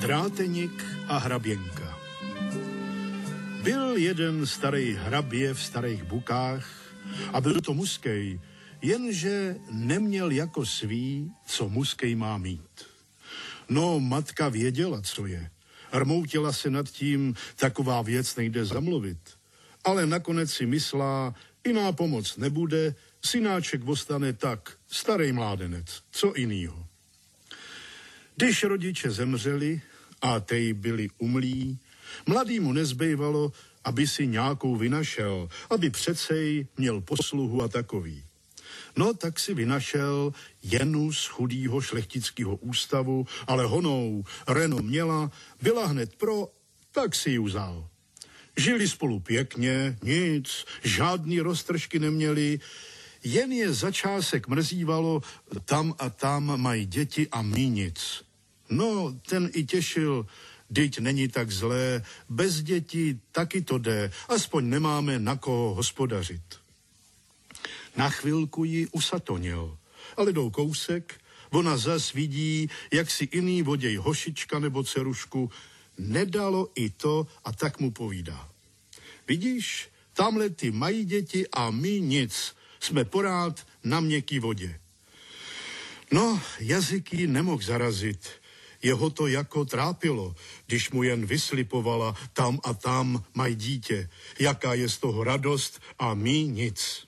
Dráteník a hraběnka. Byl jeden starý hrabě v starých bukách a byl to muskej, jenže neměl jako svý, co muskej má mít. No, matka věděla, co je. Rmoutila se nad tím, taková věc nejde zamluvit. Ale nakonec si myslá, jiná pomoc nebude, synáček ostane tak, starý mládenec, co jinýho. Když rodiče zemřeli a tej byli umlí, mladýmu nezbývalo, aby si nějakou vynašel, aby přecej měl posluhu a takový. No, tak si vynašel jenu z chudýho šlechtického ústavu, ale honou Reno měla, byla hned pro, tak si ji vzal. Žili spolu pěkně, nic, žádný roztržky neměli, jen je začásek mrzívalo, tam a tam mají děti a my nic. No, ten i těšil, dyť není tak zlé, bez dětí taky to jde, aspoň nemáme na koho hospodařit. Na chvilku ji usatonil, ale jdou kousek, ona zas vidí, jak si jiný voděj hošička nebo cerušku, nedalo i to a tak mu povídá. Vidíš, tamhle ty mají děti a my nic, jsme porád na měkký vodě. No, jazyk ji nemohl zarazit, jeho to jako trápilo, když mu jen vyslipovala, tam a tam mají dítě, jaká je z toho radost a my nic.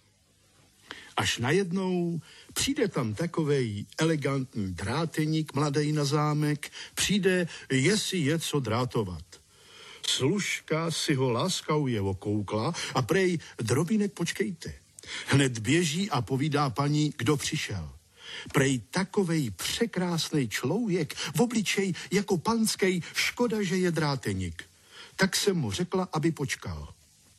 Až najednou přijde tam takovej elegantní dráteník mladej na zámek, přijde, jestli je co drátovat. Služka si ho láskavě okoukla a prej, drobínek, počkejte. Hned běží a povídá paní, kdo přišel. Prej takovej překrásnej člověk, v obličej jako panskej, škoda, že je dráteník. Tak jsem mu řekla, aby počkal.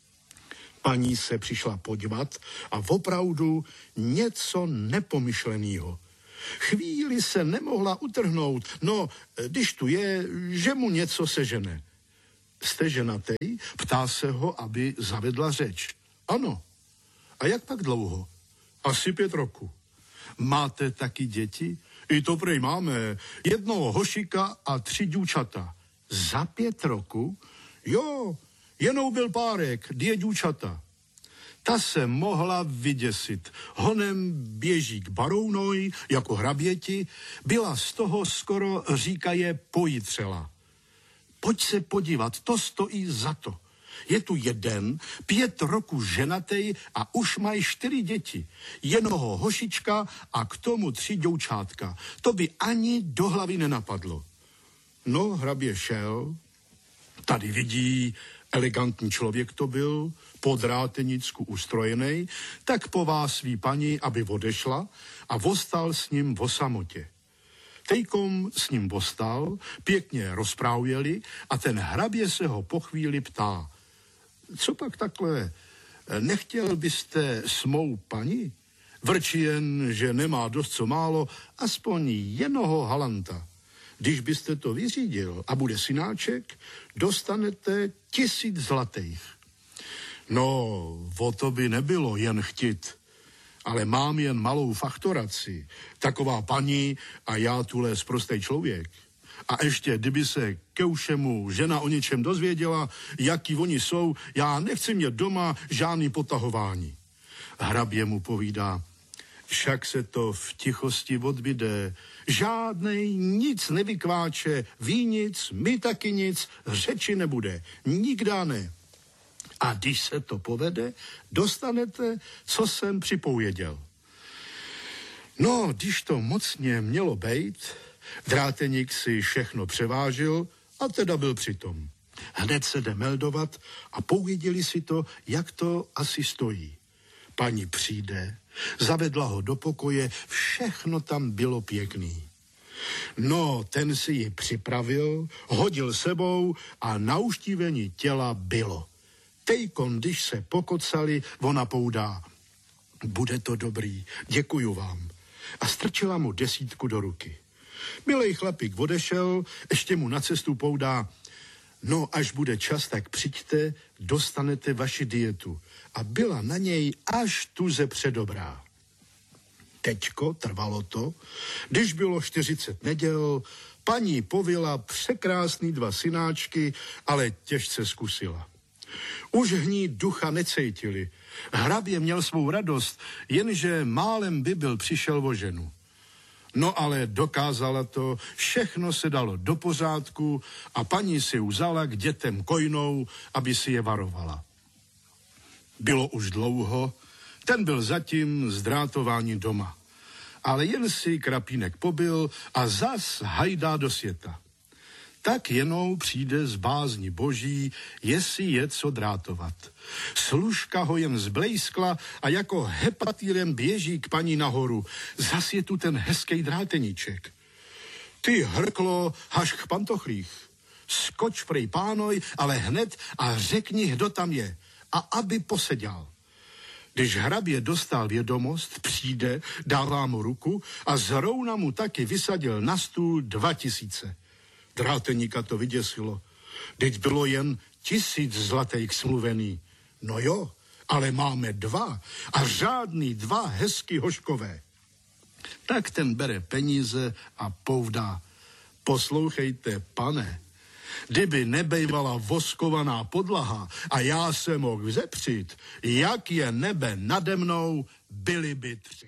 Paní se přišla podívat a opravdu něco nepomyšlenýho. Chvíli se nemohla utrhnout, no, když tu je, že mu něco sežene. Jste ženatej? Ptá se ho, aby zavedla řeč. Ano. A jak pak dlouho? Asi 5 roků. Máte taky děti? I to prej máme. Jednoho hošika a 3 děvčata. Za 5 roků? Jo, jenom byl párek, 2 děvčata. Ta se mohla vyděsit. Honem běží k barounoj, jako hraběti, byla z toho skoro, říkaje, pojitřela. Pojď se podívat, to stojí za to. Je tu jeden, 5 roků ženatej a už mají 4 děti. Jednoho hošička a k tomu 3 děvčátka. To by ani do hlavy nenapadlo. No, hrabě šel, tady vidí, elegantní člověk to byl, po drátenicku ustrojenej, tak pová svý paní, aby odešla a vostal s ním o samotě. Tejkom s ním vostal, pěkně rozprávěli a ten hrabě se ho po chvíli ptá. Co pak takhle? Nechtěl byste s mou paní? Vrčí jen, že nemá dost co málo, aspoň jednoho halanta. Když byste to vyřídil a bude synáček, dostanete 1000 zlatých. No, o to by nebylo jen chtit, ale mám jen malou faktoraci. Taková paní a já tuhle sprostej člověk. A ještě, kdyby se ke všemu žena o něčem dozvěděla, jaký oni jsou, já nechci mít doma žádný potahování. Hrabě mu povídá, však se to v tichosti odbyde, žádnej nic nevykváče, ví nic, my taky nic, řeči nebude, nikdy ne. A když se to povede, dostanete, co jsem připověděl. No, když to mocně mělo bejt, dráteník si všechno převážil a teda byl přitom. Hned se jde meldovat a pověděli si to, jak to asi stojí. Paní přijde, zavedla ho do pokoje, všechno tam bylo pěkný. No, ten si ji připravil, hodil sebou a na uštívení těla bylo. Tejkon, když se pokocali, ona poudá. Bude to dobrý, děkuju vám. A strčila mu 10 do ruky. Milej chlapík odešel, ještě mu na cestu poudá. No, až bude čas, tak přijďte, dostanete vaši dietu. A byla na něj až tuze předobrá. Teďko trvalo to, když bylo 40 neděl, paní povila překrásný 2 synáčky, ale těžce zkusila. Už v ní ducha necejtili. Hrabě měl svou radost, jenže málem by byl přišel o ženu. No ale dokázala to, všechno se dalo do pořádku a paní si vzala k dětem kojnou, aby si je varovala. Bylo už dlouho, ten byl zatím zdrátování doma. Ale jen si Krapínek pobyl a zas hajdá do světa. Tak jenom přijde z bázni boží, jestli je co drátovat. Služka ho jen zblejskla a jako hepatýrem běží k paní nahoru. Zas je tu ten hezký dráteníček. Ty hrklo, haž k pantochlích. Skoč prej pánoj, ale hned a řekni, kdo tam je. A aby poseděl. Když hrabě dostal vědomost, přijde, dává mu ruku a zrovna mu taky vysadil na stůl 2000. Dráteníka to vyděsilo. Teď bylo jen 1000 zlatých smluvený. No jo, ale máme 2 a žádný 2 hezky hoškové. Tak ten bere peníze a pouvdá. Poslouchejte, pane, kdyby nebejvala voskovaná podlaha a já se mohl vzepřít, jak je nebe nade mnou, byli by 3.